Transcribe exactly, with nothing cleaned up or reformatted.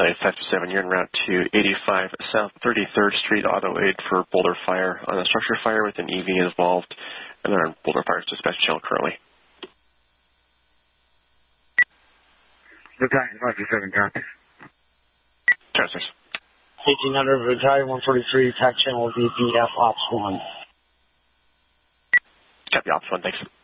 Battalion five two seven, you're en route to eighty-five South thirty-third Street Auto Aid for boulder fire on a structure fire with an E V involved, and they're on boulder fire dispatch channel currently. Battalion five two seven, copy. Transfers. eighteen hundred, Battalion one forty-three, attack channel V P F Ops one. Copy, Ops one, thanks.